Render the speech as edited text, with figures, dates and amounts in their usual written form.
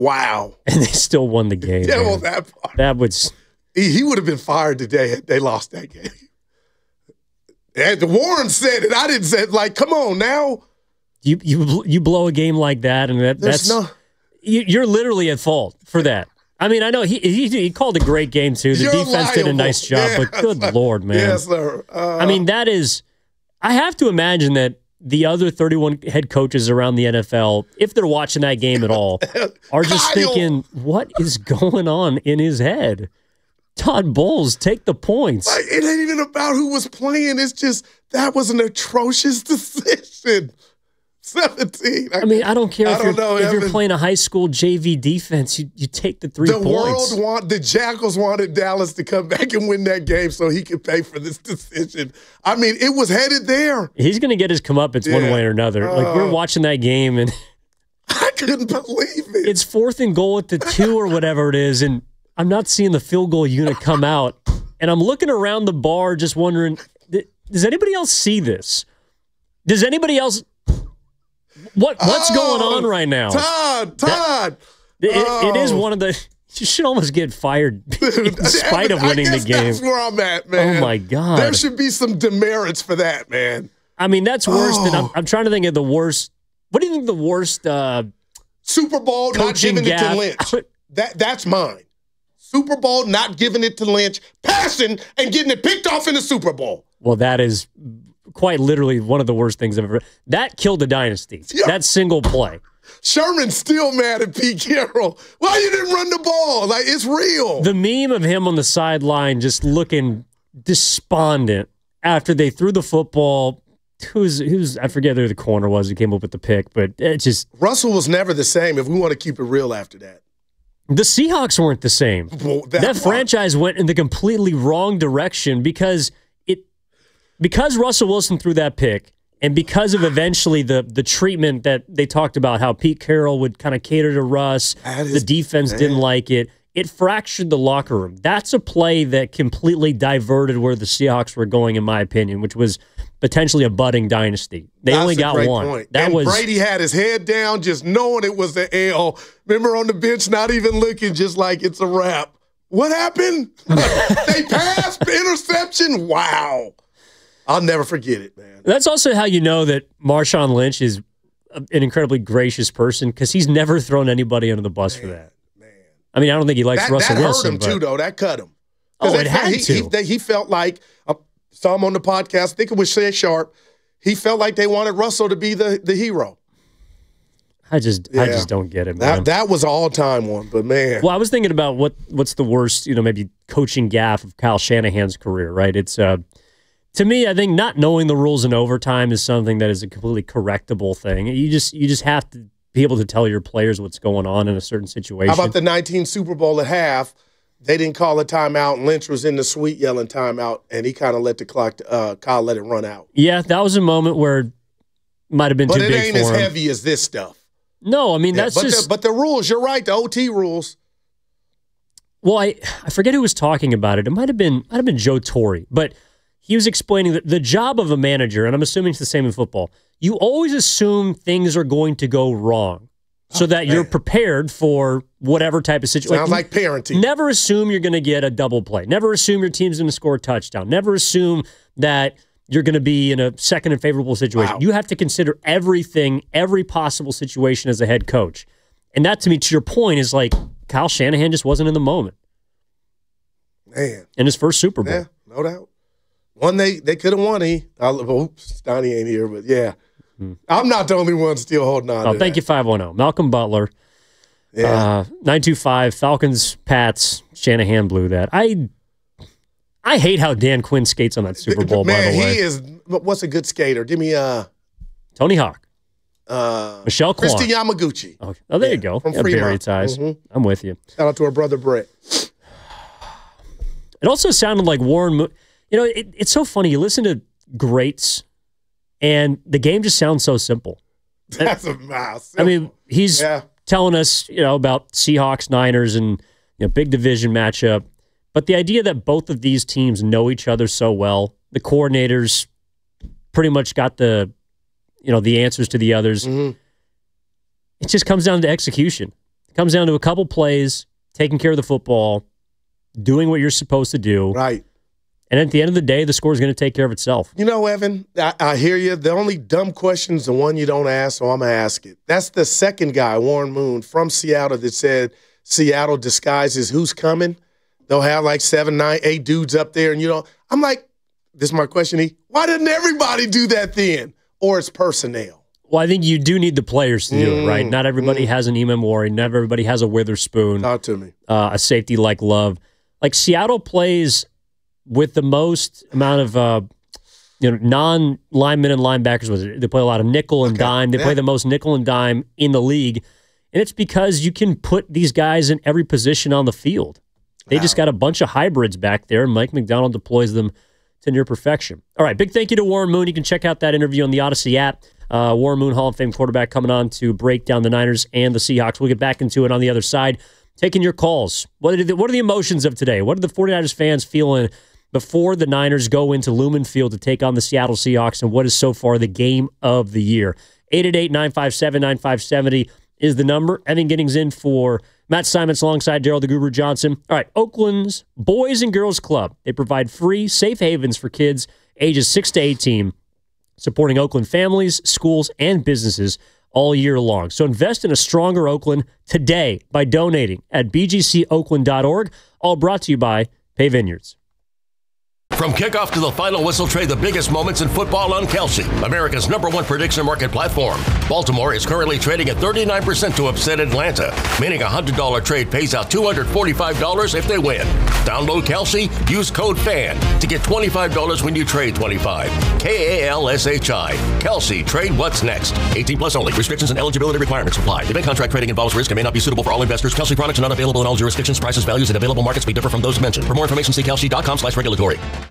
Wow. And they still won the game. Yeah, well, that part. That was... He would have been fired today if they lost that game. And Warren said it. I didn't say it. Like, come on now. You blow a game like that, and that's you're literally at fault for that. I mean, I know he called a great game too. The defense did a nice job, but good Lord, man. Yes, sir. I mean, that is. I have to imagine that the other 31 head coaches around the NFL, if they're watching that game at all, are just thinking, "What is going on in his head?" Todd Bowles, take the points. Like, it ain't even about who was playing. It's just that was an atrocious decision. 17. I mean, I don't care if you're playing a high school JV defense. You take the 3 points. The Jackals wanted Dallas to come back and win that game so he could pay for this decision. I mean, it was headed there. He's going to get his comeuppance one way or another. Like, we're watching that game, and I couldn't believe it. It's 4th and goal at the 2 or whatever it is, and I'm not seeing the field goal unit come out. And I'm looking around the bar just wondering, does anybody else see this? Does anybody else... What's going on right now? Todd. It is one of the... You should almost get fired in spite of winning the game. That's where I'm at, man. Oh, my God. There should be some demerits for that, man. I mean, that's worse than... I'm trying to think of the worst... What do you think the worst... Super Bowl not giving it to Lynch. That's mine. Super Bowl not giving it to Lynch. Passing and getting it picked off in the Super Bowl. Well, that is... quite literally one of the worst things I've ever... That killed the dynasty. Yeah. That single play. Sherman's still mad at Pete Carroll. Why you didn't run the ball? Like, it's real. The meme of him on the sideline just looking despondent after they threw the football. Who's I forget who the corner was who came up with the pick, but it just... Russell was never the same, if we want to keep it real after that. The Seahawks weren't the same. Well, that franchise went in the completely wrong direction because Russell Wilson threw that pick, and because of eventually the treatment that they talked about, how Pete Carroll would kind of cater to Russ, the defense didn't like it. It fractured the locker room. That's a play that completely diverted where the Seahawks were going, in my opinion, which was potentially a budding dynasty. They only got one. Point. Brady had his head down, just knowing it was the L. Remember on the bench, not even looking, just like it's a wrap. What happened? They passed, interception. Wow. I'll never forget it, man. That's also how you know that Marshawn Lynch is an incredibly gracious person, because he's never thrown anybody under the bus for that. Man. I mean, I don't think he likes Russell Wilson. That hurt him, too, though. That cut him. Oh, it had to. He felt like, saw him on the podcast, I think it was Shay Sharp, he felt like they wanted Russell to be the hero. I just don't get it, man. That was an all-time one, but man. Well, I was thinking about what's the worst, maybe coaching gaffe of Kyle Shanahan's career, right? It's... to me, I think not knowing the rules in overtime is something that is a completely correctable thing. You just have to be able to tell your players what's going on in a certain situation. How about the 19 Super Bowl at half? They didn't call a timeout, and Lynch was in the suite yelling timeout, and he kind of let the clock, Kyle let it run out. Yeah, that was a moment where it might have been too big for him. But it ain't as heavy as this stuff. No, I mean, that's just... But the rules, you're right, the OT rules. Well, I forget who was talking about it. It might have been Joe Torre, but... He was explaining that the job of a manager, and I'm assuming it's the same in football, you always assume things are going to go wrong so that you're prepared for whatever type of situation. Sounds like parenting. Never assume you're going to get a double play. Never assume your team's going to score a touchdown. Never assume that you're going to be in a second and favorable situation. Wow. You have to consider everything, every possible situation as a head coach. And that, to me, to your point, is like Kyle Shanahan just wasn't in the moment. Man. In his first Super Bowl. Yeah, no doubt. One they could have won. Oops, Donnie ain't here, but yeah. I'm not the only one still holding on to thank you, 510. Malcolm Butler. Yeah. 925, Falcons, Pats, Shanahan blew that. I hate how Dan Quinn skates on that Super Bowl, by the way. Man, he is, what's a good skater? Give me Tony Hawk. Michelle Kwan. Christy Yamaguchi. Oh, there you go. From Fremont. Barry ties. I'm with you. Shout out to our brother Brett. It also sounded like Warren... it's so funny. You listen to greats, and the game just sounds so simple. That's a mouse. I mean, he's telling us, about Seahawks, Niners, and big division matchup. But the idea that both of these teams know each other so well, the coordinators pretty much got the answers to the others. Mm-hmm. It just comes down to execution. It comes down to a couple plays, taking care of the football, doing what you're supposed to do. Right. And at the end of the day, the score is going to take care of itself. You know, Evan, I hear you. The only dumb question is the one you don't ask, so I'm going to ask it. That's the second guy, Warren Moon, from Seattle, that said Seattle disguises who's coming. They'll have like 7, 9, 8 dudes up there, and I'm like, this is my question, why didn't everybody do that then? Or it's personnel. Well, I think you do need the players to do it, right? Not everybody has an Emamori. Not everybody has a Witherspoon. Talk to me. A safety like Love. Like Seattle plays with the most amount of non-linemen and linebackers. They play a lot of nickel and dime. They play the most nickel and dime in the league. And it's because you can put these guys in every position on the field. They just got a bunch of hybrids back there, and Mike McDonald deploys them to near perfection. All right, big thank you to Warren Moon. You can check out that interview on the Odyssey app. Warren Moon, Hall of Fame quarterback, coming on to break down the Niners and the Seahawks. We'll get back into it on the other side. Taking your calls. What are the emotions of today? What are the 49ers fans feeling before the Niners go into Lumen Field to take on the Seattle Seahawks, and what is so far the game of the year? 888-957-9570 is the number. Evan Giddings in for Matt Simons alongside Daryl the Guru Johnson. All right, Oakland's Boys and Girls Club. They provide free, safe havens for kids ages 6 to 18, supporting Oakland families, schools, and businesses all year long. So invest in a stronger Oakland today by donating at bgcoakland.org. All brought to you by Pay Vineyards. From kickoff to the final whistle, trade the biggest moments in football on Kalshi, America's #1 prediction market platform. Baltimore is currently trading at 39% to upset Atlanta, meaning a $100 trade pays out $245 if they win. Download Kalshi, use code FAN to get $25 when you trade 25. KALSHI. Kalshi, trade what's next. 18 plus only. Restrictions and eligibility requirements apply. Event contract trading involves risk and may not be suitable for all investors. Kalshi products are not available in all jurisdictions. Prices, values, and available markets may differ from those mentioned. For more information, see kalshi.com/regulatory.